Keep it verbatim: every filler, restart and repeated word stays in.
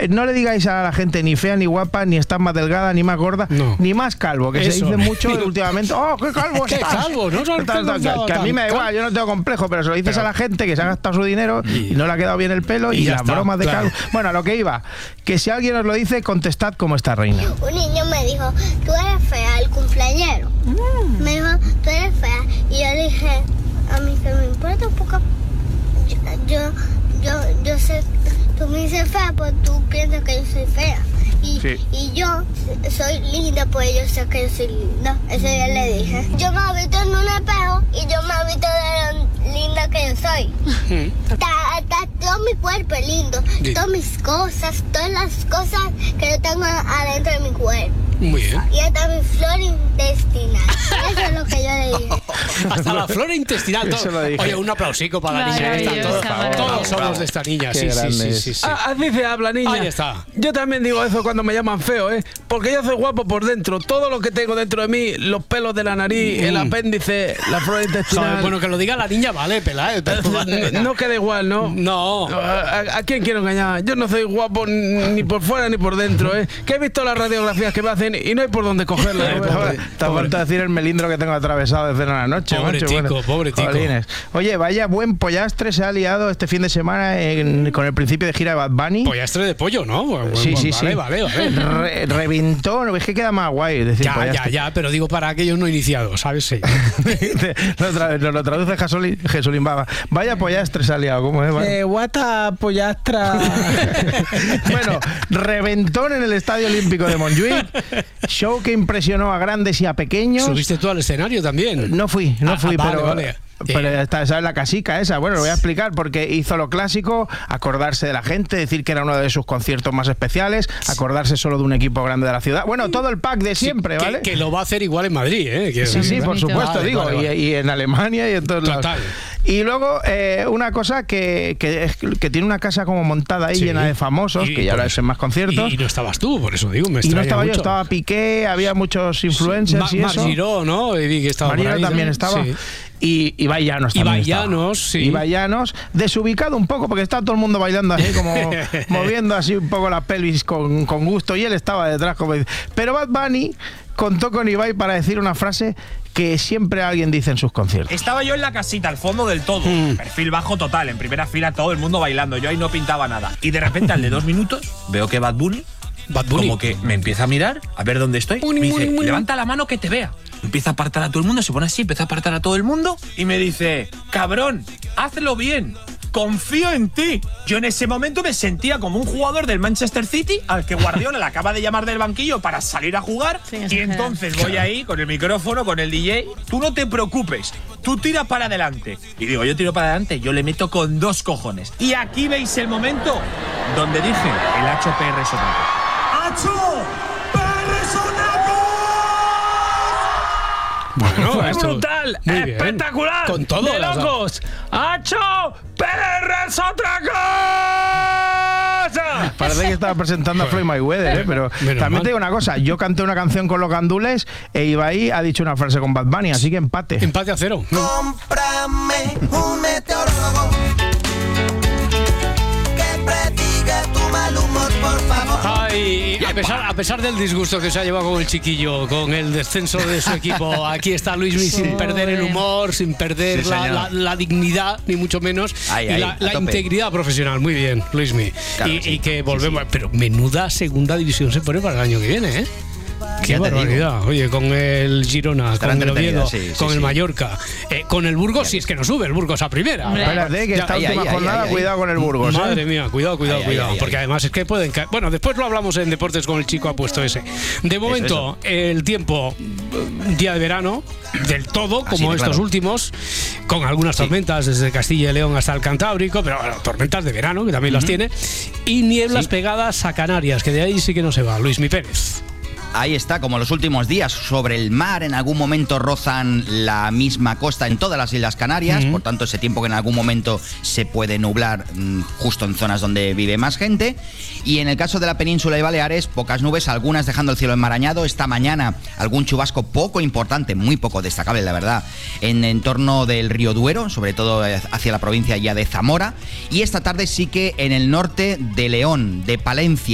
no le digáis a la gente ni fea, ni guapa, ni estás más delgada, ni más gorda, no. ni más calvo, que Eso. se dice mucho últimamente. ¡Oh, qué calvo ¿Qué estás! calvo? No, no, tal, tal, tal, que a mí me da igual, yo no tengo complejo, pero se lo dices pero, a la gente que se ha gastado su dinero y, y no le ha quedado bien el pelo y, y las está, bromas de claro. calvo. Bueno, a lo que iba, que si alguien os lo dice, contestad como esta reina. Un niño me dijo, tú eres fea, el cumpleañero. Mm. Me dijo, tú eres fea. Y yo dije, a mí que me importa un poco. Yo, yo, yo, yo sé, tú me dices fea, pues tú piensas que yo soy fea. Y, sí. y yo soy linda, pues yo sé que yo soy linda. Eso ya le dije. Yo me he visto en un espejo y yo me he visto de lo linda que yo soy. Está, está todo mi cuerpo es lindo. Sí. Todas mis cosas, todas las cosas que yo tengo adentro de mi cuerpo. Muy bien. Y hasta mi flora intestinal. Eso es lo que yo le dije. Hasta la flora intestinal. Todo. Oye, un aplausico para la niña esta. Todo, todos somos de esta niña. Sí, sí, sí, sí, sí. Ah, así se habla, niña. Ahí está. Yo también digo eso cuando me llaman feo, ¿eh? Porque yo soy guapo por dentro. Todo lo que tengo dentro de mí, los pelos de la nariz, mm. el apéndice, la flora intestinal. Joder, bueno, que lo diga la niña, vale, pela. ¿eh? No, no queda igual, ¿no? No. ¿A, a quién quiero engañar? Yo no soy guapo ni por fuera ni por dentro, ¿eh? Que he visto las radiografías que me hacen y no hay por dónde cogerla. Eh, pobre, te ha falta decir el melindro que tengo atravesado desde la noche. Pobre macho, tico, bueno. pobre tico. Jolines. Oye, vaya buen pollastre se ha liado este fin de semana en, con el principio de gira de Bad Bunny. Pollastre de pollo, ¿no? Bueno, sí, sí, vale, sí. Vale, vale. Re, reventó, no es que queda más guay decir ya, pollastre. ya, ya, pero digo para aquellos no iniciados, ¿sabes? Sí. Nos lo, lo traduce Jesulín, Jesulín Baba. Vaya pollastre se ha liado, ¿cómo es? Eh, guata pollastra. Bueno, reventón en el Estadio Olímpico de Montjuic. Show que impresionó a grandes y a pequeños. ¿Subiste tú al escenario también? No fui, no fui, ah, pero... Vale, vale. Pero esta, esa es la casica esa, bueno, lo voy a explicar porque hizo lo clásico, acordarse de la gente, decir que era uno de sus conciertos más especiales, acordarse solo de un equipo grande de la ciudad, bueno, todo el pack de siempre, sí, ¿vale? Que, que lo va a hacer igual en Madrid, ¿eh? Que sí, sí, por supuesto, vale, digo, vale, vale. Y, y en Alemania y en todos lados. Total. Y luego eh, una cosa que, que, es, que tiene una casa como montada ahí, sí, llena de famosos, y, que ya ahora es en más conciertos. Y, y no estabas tú, por eso digo, me extraña. Y no estaba mucho. yo, estaba Piqué, había muchos influencers sí. Ma, y eso. Mar Giró, ¿no? Y vi que estaba Mar Giró también estaba. Sí. Y Ibai Llanos también Ibai Llanos, sí. Ibai Llanos, desubicado un poco porque está todo el mundo bailando así como moviendo así un poco la pelvis con, con gusto y él estaba detrás como... Pero Bad Bunny contó con Ibai para decir una frase que siempre alguien dice en sus conciertos. Estaba yo en la casita, al fondo del todo, mm. perfil bajo total, en primera fila todo el mundo bailando, yo ahí no pintaba nada. Y de repente al de dos minutos veo que Bad Bunny, Bad Bunny como que me empieza a mirar, a ver dónde estoy, Bunny, me dice, Bunny, levanta la mano que te vea. Empieza a apartar a todo el mundo, se pone así, empieza a apartar a todo el mundo y me dice, cabrón, hazlo bien, confío en ti. Yo en ese momento me sentía como un jugador del Manchester City al que Guardiola le acaba de llamar del banquillo para salir a jugar, sí, y entonces voy claro. ahí con el micrófono, con el D J, tú no te preocupes, tú tira para adelante. Y digo, yo tiro para adelante, yo le meto con dos cojones. Y aquí veis el momento donde dije, el H P R es otra cosa. ¡Hacho! Bueno, es brutal, espectacular, con todo, de locos. ¡Hacho! ¡P R es otra cosa! Parece que estaba presentando a Floyd Mayweather, ¿eh? Pero Menos también mal. Te digo una cosa, yo canté una canción con los gandules e Ibai ha dicho una frase con Bad Bunny, así que empate. Empate a cero. Cómprame un meteorólogo que prediga tu mal humor, por favor. Ay, a pesar, a pesar del disgusto que se ha llevado con el chiquillo, con el descenso de su equipo, aquí está Luismi sí, sin perder el humor, sin perder sí, la, la, la dignidad, ni mucho menos, ay, y ay, la, la integridad profesional. Muy bien, Luismi. Claro, y, sí, y que volvemos, sí, sí. Pero menuda segunda división se pone para el año que viene, ¿eh? Qué ya barbaridad. Oye, con el Girona, estará con el Oviedo, sí, con sí, el sí. Mallorca, eh, con el Burgos, si es que no sube el Burgos a primera. Espérate, que esta ya, última ya, ya, jornada, ya, ya, cuidado con el Burgos. Madre ¿eh? mía, cuidado, cuidado, ay, cuidado. Ay, ay, porque ay. además es que pueden caer. Bueno, después lo hablamos en Deportes con el chico apuesto ese. De momento, eso, eso. el tiempo, día de verano, del todo, como Así, estos claro. últimos, con algunas sí. tormentas desde Castilla y León hasta el Cantábrico, pero bueno, tormentas de verano, que también uh-huh. las tiene, y nieblas sí. pegadas a Canarias, que de ahí sí que no se va. Luismi Pérez. Ahí está, como los últimos días, sobre el mar, en algún momento rozan la misma costa en todas las Islas Canarias, uh-huh. por tanto ese tiempo que en algún momento se puede nublar mmm, justo en zonas donde vive más gente. Y en el caso de la península y Baleares, pocas nubes, algunas dejando el cielo enmarañado. Esta mañana algún chubasco poco importante, muy poco destacable la verdad, en entorno del río Duero, sobre todo hacia la provincia ya de Zamora. Y esta tarde sí que en el norte de León, de Palencia,